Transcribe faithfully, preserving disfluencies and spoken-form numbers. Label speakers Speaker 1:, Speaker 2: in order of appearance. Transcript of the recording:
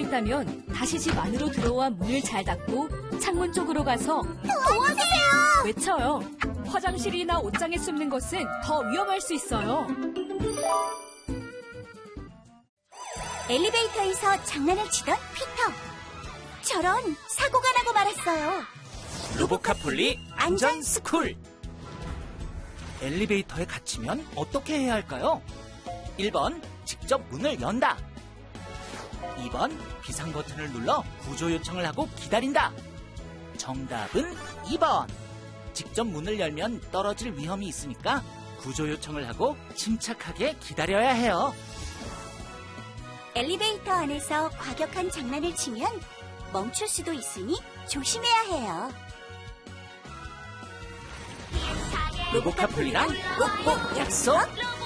Speaker 1: 있다면 다시 집 안으로 들어와 문을 잘 닫고 창문 쪽으로 가서
Speaker 2: 도와주세요!
Speaker 1: 외쳐요. 화장실이나 옷장에 숨는 것은 더 위험할 수 있어요.
Speaker 2: 엘리베이터에서 장난을 치던 피터. 저런 사고가 나고 말았어요.
Speaker 3: 로보카폴리 안전스쿨. 엘리베이터에 갇히면 어떻게 해야 할까요? 일 번 직접 문을 연다. 이 번 비상 버튼을 눌러 구조 요청을 하고 기다린다. 정답은 이 번. 직접 문을 열면 떨어질 위험이 있으니까 구조 요청을 하고 침착하게 기다려야 해요.
Speaker 2: 엘리베이터 안에서 과격한 장난을 치면 멈출 수도 있으니 조심해야 해요.
Speaker 3: 로보카폴리랑 꼭꼭 약속.